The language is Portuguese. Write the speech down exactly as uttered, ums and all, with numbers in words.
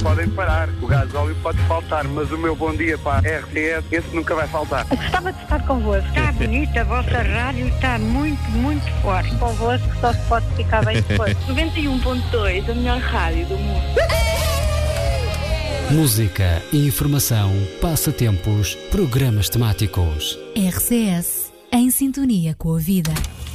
podem parar, o gasóleo pode faltar, mas o meu bom dia para a R T S, esse nunca vai faltar. Gostava de estar convosco. Está bonita, a vossa rádio está muito, muito forte. Convosco só se pode ficar bem depois. noventa e um ponto dois, a melhor rádio do mundo. Música, informação, passatempos, programas temáticos. R C S, em sintonia com a vida.